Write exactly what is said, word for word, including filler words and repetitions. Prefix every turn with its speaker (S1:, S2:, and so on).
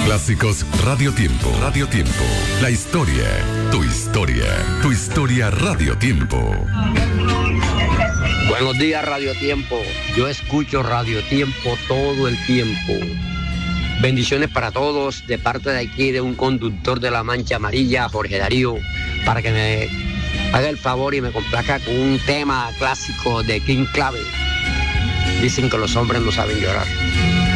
S1: Clásicos Radio Tiempo. Radio Tiempo. La historia, tu historia, tu historia Radio Tiempo.
S2: Buenos días, Radio Tiempo. Yo escucho Radio Tiempo todo el tiempo. Bendiciones para todos de parte de aquí de un conductor de la Mancha Amarilla, Jorge Darío, para que me haga el favor y me complazca con un tema clásico de King Clave. Dicen que los hombres no saben llorar.